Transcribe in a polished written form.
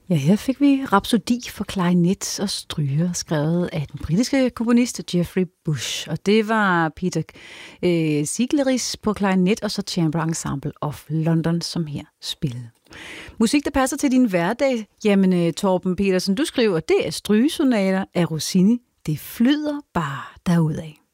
Ja, her fik vi Rhapsodi for klarinet og stryger, skrevet af den britiske komponist Geoffrey Bush. Og det var Peter Sigleris på klarinet og så Chamber Ensemble of London, som her spillede. Musik, der passer til din hverdag. Jamen, Torben Petersen, du skriver, det er strygesonater af Rossini. Det flyder bare derudad.